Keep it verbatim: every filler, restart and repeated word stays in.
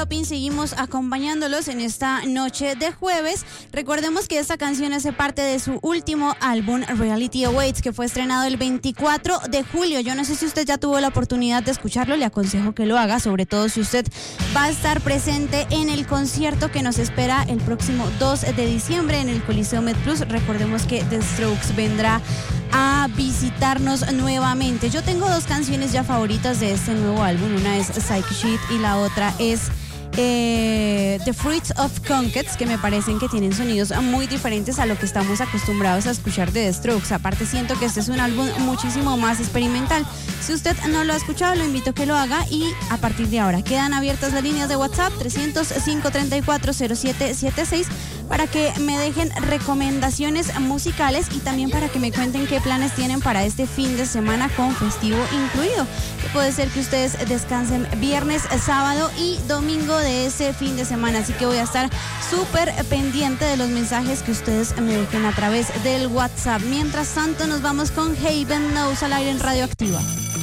Shopping seguimos acompañándolos en esta noche de jueves. Recordemos que esta canción hace parte de su último álbum, Reality Awaits, que fue estrenado el veinticuatro de julio. Yo no sé si usted ya tuvo la oportunidad de escucharlo, le aconsejo que lo haga, sobre todo si usted va a estar presente en el concierto que nos espera el próximo dos de diciembre en el Coliseo MedPlus. Recordemos que The Strokes vendrá a visitarnos nuevamente. Yo tengo dos canciones ya favoritas de este nuevo álbum. Una es Psych Sheet y la otra es eh, The Fruits of Conquest, que me parecen que tienen sonidos muy diferentes a lo que estamos acostumbrados a escuchar de The Strokes. Aparte, siento que este es un álbum muchísimo más experimental. Si usted no lo ha escuchado, lo invito a que lo haga, y a partir de ahora quedan abiertas las líneas de WhatsApp trescientos cinco, treinta y cuatro, cero siete setenta y seis para que me dejen recomendaciones musicales y también para que me cuenten qué planes tienen para este fin de semana con festivo incluido, que puede ser que ustedes descansen viernes, sábado y domingo de ese fin de semana. Así que voy a estar súper pendiente de los mensajes que ustedes me dejen a través del WhatsApp. Mientras tanto, nos vamos con Haven Knows al aire en Radioactiva.